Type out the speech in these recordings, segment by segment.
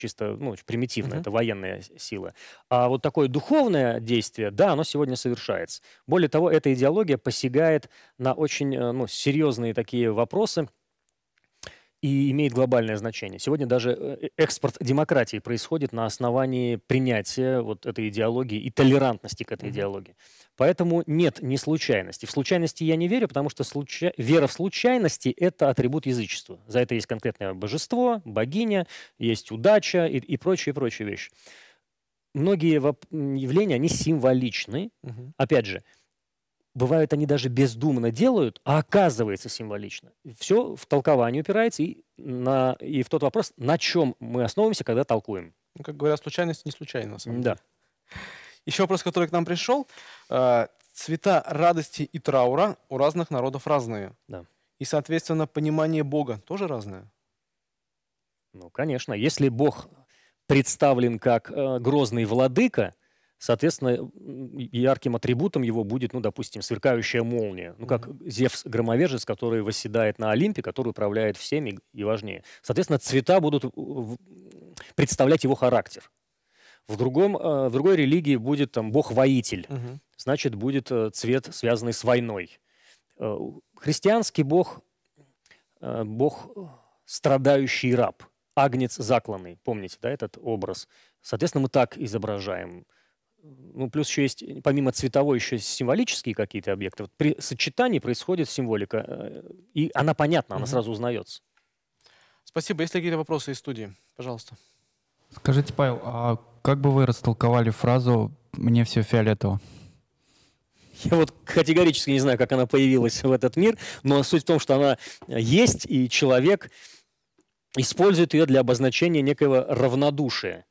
чисто, ну, очень примитивно, это военная сила. А вот такое духовное действие, да, оно сегодня совершается. Более того, эта идеология посягает на очень ну, серьезные такие вопросы и имеет глобальное значение. Сегодня даже экспорт демократии происходит на основании принятия вот этой идеологии и толерантности к этой идеологии. Поэтому нет, не случайности. В случайности я не верю, потому что вера в случайности – это атрибут язычества. За это есть конкретное божество, богиня, есть удача и прочие вещи. Многие явления, они символичны. Опять же, бывают, они даже бездумно делают, а оказывается символично. Все в толкование упирается и в тот вопрос, на чем мы основываемся, когда толкуем. Ну, как говорят, случайность не случайна, на самом Да. деле. Еще вопрос, который к нам пришел. Цвета радости и траура у разных народов разные. Да. И, соответственно, понимание Бога тоже разное. Ну, конечно. Если Бог представлен как грозный владыка, соответственно, ярким атрибутом его будет, ну, допустим, сверкающая молния. Ну, как Зевс-громовержец, который восседает на Олимпе, который управляет всеми и важнее. Соответственно, цвета будут представлять его характер. В другой религии будет там бог-воитель. Значит, будет цвет, связанный с войной. Христианский бог страдающий раб. Агнец закланный. Помните, да, этот образ? Соответственно, мы так изображаем. Ну, плюс еще есть, помимо цветовой, еще символические какие-то объекты. Вот при сочетании происходит символика. И она понятна, она сразу узнается. Спасибо. Есть ли какие-то вопросы из студии? Пожалуйста. Скажите, Павел, а как бы вы растолковали фразу «мне все фиолетово»? Я вот категорически не знаю, как она появилась в этот мир, но суть в том, что она есть, и человек использует ее для обозначения некого равнодушия.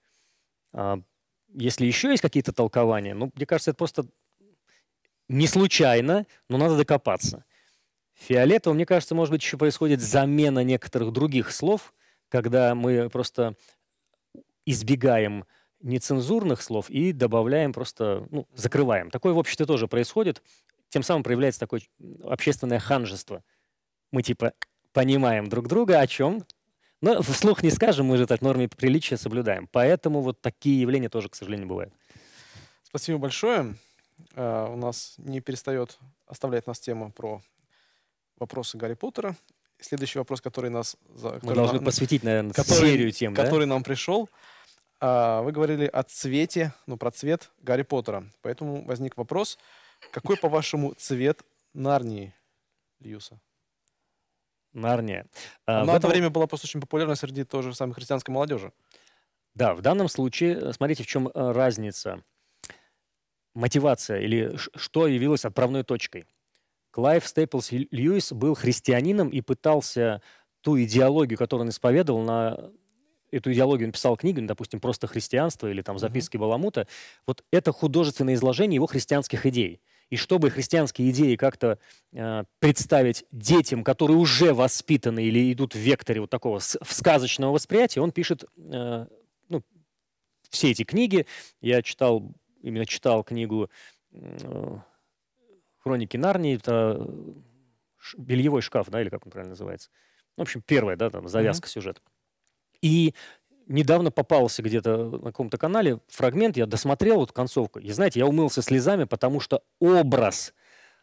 Если еще есть какие-то толкования, ну, мне кажется, это просто не случайно, но надо докопаться. Фиолетово, мне кажется, может быть, еще происходит замена некоторых других слов, когда мы просто избегаем нецензурных слов и добавляем просто, ну, закрываем. Такое в обществе тоже происходит. Тем самым проявляется такое общественное ханжество. Мы типа понимаем друг друга о чем, но вслух не скажем, мы же так нормы приличия соблюдаем. Поэтому вот такие явления тоже, к сожалению, бывают. Спасибо большое. У нас не перестает оставлять нас тема про вопросы Гарри Поттера. Следующий вопрос, который нас... Мы должны посвятить, наверное, серию тем, да? Который нам пришел. Вы говорили о цвете, ну, про цвет Гарри Поттера. Поэтому возник вопрос, какой, по-вашему, цвет Нарнии, Льюса? Нарния. Она в это время была просто очень популярна среди тоже самой христианской молодежи. Да, в данном случае, смотрите, в чем разница. Мотивация или что явилось отправной точкой. Клайв Стейплс Льюис был христианином и пытался ту идеологию, которую он исповедовал, на эту идеологию он писал книгу, допустим, «Просто христианство» или там «Записки Баламута». Вот это художественное изложение его христианских идей. И чтобы христианские идеи как-то представить детям, которые уже воспитаны или идут в векторе вот такого сказочного восприятия, он пишет ну, все эти книги. Я читал книгу «Хроники Нарнии», это «Бельевой шкаф», да, или как он правильно называется. В общем, первая, да, там, завязка сюжета. И недавно попался где-то на каком-то канале фрагмент, я досмотрел вот концовку. И знаете, я умылся слезами, потому что образ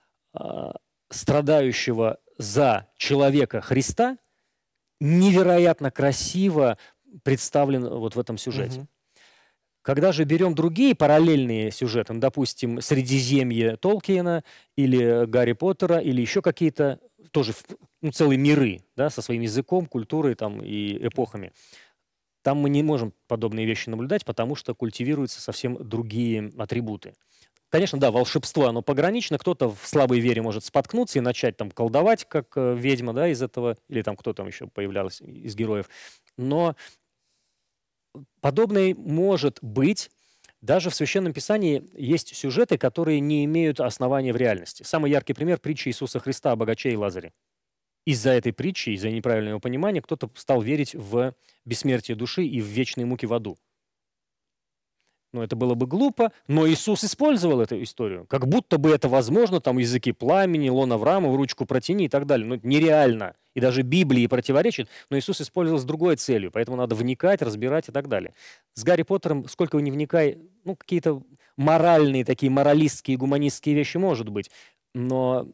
страдающего за человека Христа невероятно красиво представлен вот в этом сюжете. Когда же берем другие параллельные сюжеты, ну, допустим, «Средиземье» Толкиена или «Гарри Поттера», или еще какие-то тоже целые миры, да, со своим языком, культурой там, и эпохами, там мы не можем подобные вещи наблюдать, потому что культивируются совсем другие атрибуты. Конечно, да, волшебство, оно погранично, кто-то в слабой вере может споткнуться и начать там колдовать, как ведьма, да, из этого, или там кто там еще появлялся из героев. Но подобное может быть. Даже в Священном Писании есть сюжеты, которые не имеют основания в реальности. Самый яркий пример – притча Иисуса Христа о богаче и Лазаре. Из-за этой притчи, из-за неправильного понимания, кто-то стал верить в бессмертие души и в вечные муки в аду. Ну, это было бы глупо, но Иисус использовал эту историю. Как будто бы это возможно, там языки пламени, лон Авраама, в ручку протяни и так далее. Ну, это нереально. И даже Библии противоречит, но Иисус использовал с другой целью, поэтому надо вникать, разбирать и так далее. С Гарри Поттером, сколько вы не вникай, ну, какие-то моральные, такие моралистские, гуманистские вещи, может быть, но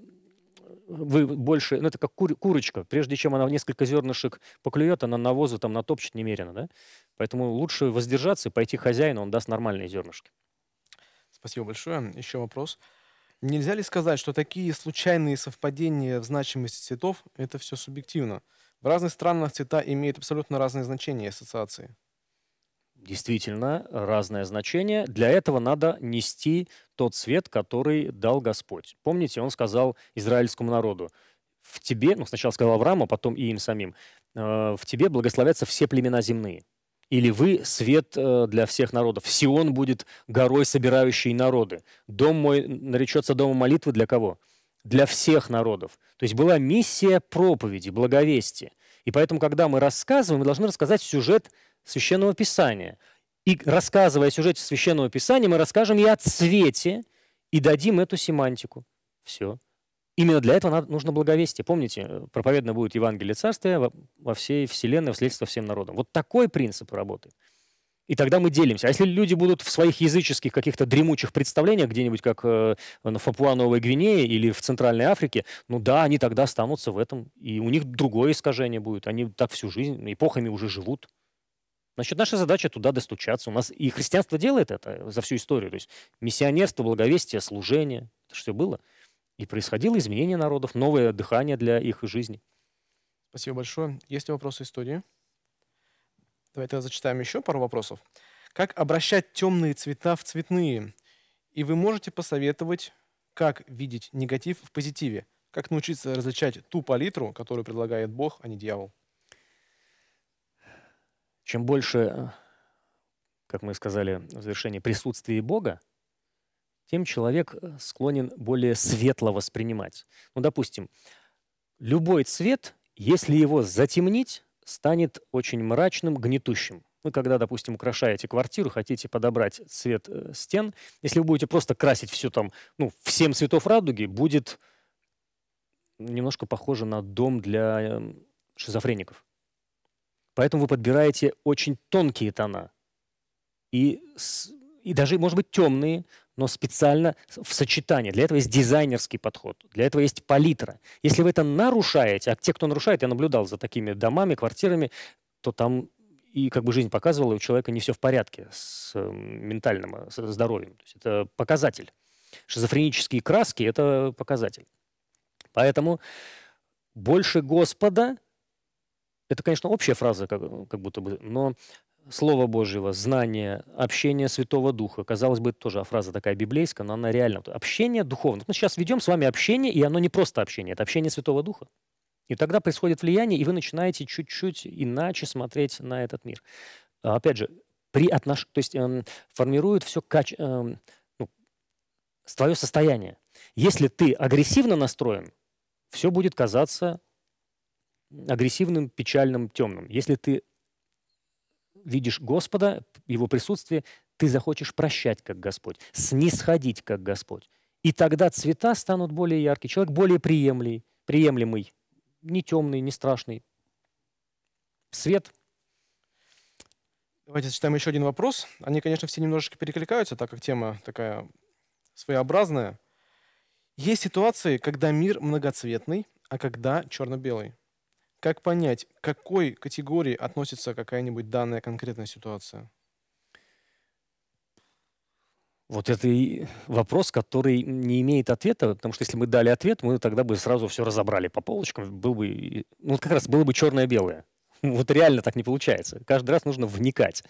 вы больше, ну, это как курочка. Прежде чем она несколько зернышек поклюет, она навозу там натопчет немерено, да? Поэтому лучше воздержаться и пойти к хозяину, он даст нормальные зернышки. Спасибо большое. Еще вопрос. Нельзя ли сказать, что такие случайные совпадения в значимости цветов — это все субъективно? В разных странах цвета имеют абсолютно разные значения и ассоциации. Действительно, разное значение. Для этого надо нести тот цвет, который дал Господь. Помните, он сказал израильскому народу, в тебе, ну, сначала сказал Аврааму, потом и им самим, в тебе благословятся все племена земные. Или вы свет для всех народов. Сион будет горой, собирающей народы. Дом мой наречется домом молитвы для кого? Для всех народов. То есть была миссия проповеди, благовестия. И поэтому, когда мы рассказываем, мы должны рассказать сюжет Священного Писания. И рассказывая о сюжете Священного Писания, мы расскажем и о цвете, и дадим эту семантику. Все. Именно для этого нужно благовестие. Помните, проповедано будет Евангелие Царствия во всей вселенной, вследствие всем народам. Вот такой принцип работает. И тогда мы делимся. А если люди будут в своих языческих каких-то дремучих представлениях, где-нибудь как на Папуа-Новой Гвинее или в Центральной Африке, ну да, они тогда останутся в этом. И у них другое искажение будет. Они так всю жизнь, эпохами уже живут. Значит, наша задача туда достучаться. У нас и христианство делает это за всю историю. То есть миссионерство, благовестие, служение. Это все было. И происходило изменение народов, новое дыхание для их жизни. Спасибо большое. Есть ли вопросы истории? Давайте зачитаем еще пару вопросов. Как обращать темные цвета в цветные? И вы можете посоветовать, как видеть негатив в позитиве? Как научиться различать ту палитру, которую предлагает Бог, а не дьявол? Чем больше, как мы сказали в завершении, присутствия Бога, тем человек склонен более светло воспринимать. Ну, допустим, любой цвет, если его затемнить, станет очень мрачным, гнетущим. Вы когда, допустим, украшаете квартиру, хотите подобрать цвет стен, если вы будете просто красить все там, ну, в 7 цветов радуги, будет немножко похоже на дом для шизофреников. Поэтому вы подбираете очень тонкие тона. И даже, может быть, темные, но специально в сочетании. Для этого есть дизайнерский подход, для этого есть палитра. Если вы это нарушаете, а те, кто нарушает, я наблюдал за такими домами, квартирами, то там и как бы жизнь показывала, и у человека не все в порядке с ментальным здоровьем. То есть это показатель. Шизофренические краски – это показатель. Поэтому больше Господа – это, конечно, общая фраза, как будто бы, но Слова Божьего, знание, общение Святого Духа. Казалось бы, это тоже фраза такая библейская, но она реально. Общение духовное. Мы сейчас ведем с вами общение, и оно не просто общение, это общение Святого Духа. И тогда происходит влияние, и вы начинаете чуть-чуть иначе смотреть на этот мир. Опять же, то есть формирует все твое состояние. Если ты агрессивно настроен, все будет казаться агрессивным, печальным, темным. Если ты видишь Господа, Его присутствие, ты захочешь прощать, как Господь, снисходить, как Господь. И тогда цвета станут более яркие, человек более приемлемый, не темный, не страшный. Свет. Давайте зачитаем еще один вопрос. Они, конечно, все немножечко перекликаются, так как тема такая своеобразная. Есть ситуации, когда мир многоцветный, а когда черно-белый. Как понять, к какой категории относится какая-нибудь данная конкретная ситуация? Вот это и вопрос, который не имеет ответа, потому что если мы дали ответ, мы тогда бы сразу все разобрали по полочкам, как раз было бы черное-белое. Вот реально так не получается. Каждый раз нужно вникать.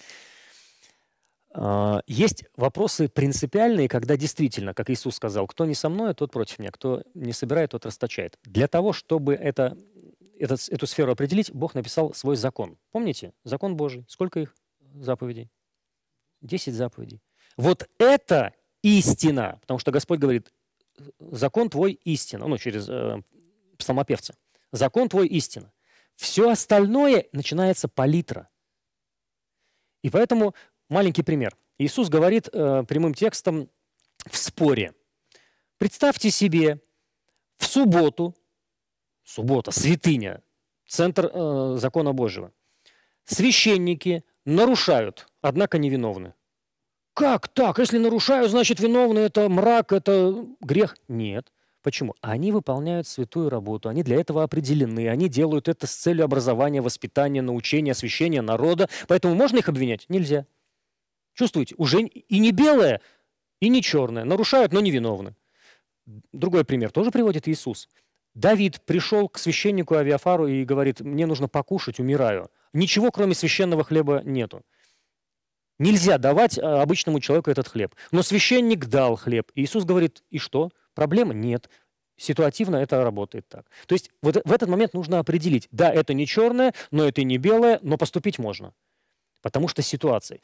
Есть вопросы принципиальные, когда действительно, как Иисус сказал, кто не со мной, тот против меня, кто не собирает, тот расточает. Для того, чтобы эту сферу определить, Бог написал свой закон. Помните? Закон Божий. Сколько их заповедей? 10 заповедей. Вот это истина. Потому что Господь говорит, закон твой истина. Ну, через псалмопевца. Закон твой истина. Все остальное начинается палитра. И поэтому Маленький пример. Иисус говорит прямым текстом в споре. Представьте себе, в субботу, суббота, святыня, центр закона Божьего, священники нарушают, однако невиновны. Как так? Если нарушаю, значит виновны, это мрак, это грех? Нет. Почему? Они выполняют святую работу, они для этого определены, они делают это с целью образования, воспитания, научения, освящения народа. Поэтому можно их обвинять? Нельзя. Чувствуете? Уже и не белое, и не черное. Нарушают, но невиновны. Другой пример тоже приводит Иисус. Давид пришел к священнику Авиафару и говорит: мне нужно покушать, умираю. Ничего, кроме священного хлеба, нету. Нельзя давать обычному человеку этот хлеб. Но священник дал хлеб. И Иисус говорит: и что? Проблемы? Нет. Ситуативно это работает так. То есть вот в этот момент нужно определить: да, это не черное, но это и не белое, но поступить можно. Потому что ситуация.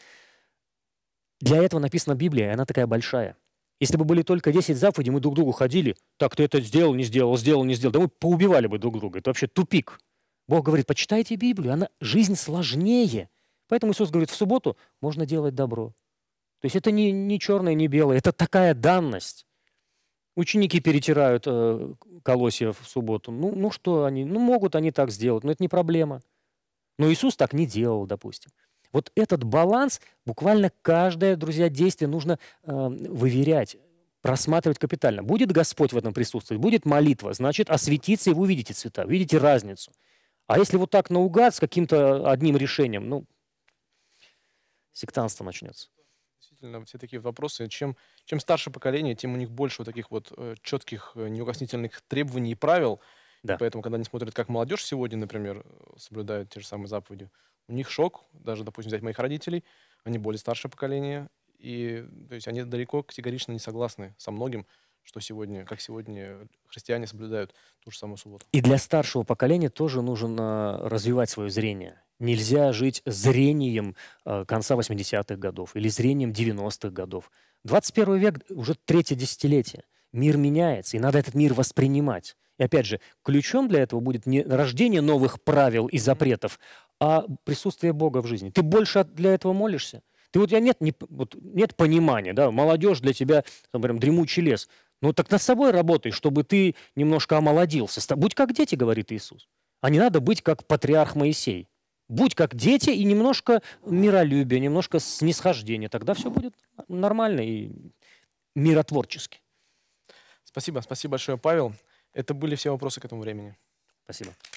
Для этого написана Библия, и она такая большая. Если бы были только 10 заповедей, мы друг к другу ходили: так, ты это сделал, не сделал, сделал, не сделал. Да мы поубивали бы друг друга. Это вообще тупик. Бог говорит: почитайте Библию, жизнь сложнее. Поэтому Иисус говорит: в субботу можно делать добро. То есть это не черное, не белое, это такая данность. Ученики перетирают колосья в субботу. Ну что они? Могут они так сделать, но это не проблема. Но Иисус так не делал, допустим. Вот этот баланс, буквально каждое, друзья, действие нужно выверять, просматривать капитально. Будет Господь в этом присутствовать, будет молитва, значит, осветиться, и вы увидите цвета, увидите разницу. А если вот так наугад с каким-то одним решением, сектантство начнется. Действительно, все такие вопросы. Чем старше поколение, тем у них больше вот таких вот четких, неукоснительных требований и правил. Да. И поэтому, когда они смотрят, как молодежь сегодня, например, соблюдает те же самые заповеди, у них шок. Даже, допустим, взять моих родителей, они более старшее поколение, и то есть они далеко категорично не согласны со многим, как сегодня христиане соблюдают ту же самую субботу. И для старшего поколения тоже нужно развивать свое зрение. Нельзя жить зрением конца 80-х годов или зрением 90-х годов. 21 век уже третье десятилетие. Мир меняется, и надо этот мир воспринимать. И опять же, ключом для этого будет не рождение новых правил и запретов, а присутствие Бога в жизни. Ты больше для этого молишься? У тебя нет понимания, да? Молодежь для тебя, прям дремучий лес. Так над собой работай, чтобы ты немножко омолодился. Будь как дети, говорит Иисус. А не надо быть как патриарх Моисей. Будь как дети и немножко миролюбия, немножко снисхождения. Тогда все будет нормально и миротворчески. Спасибо большое, Павел. Это были все вопросы к этому времени. Спасибо.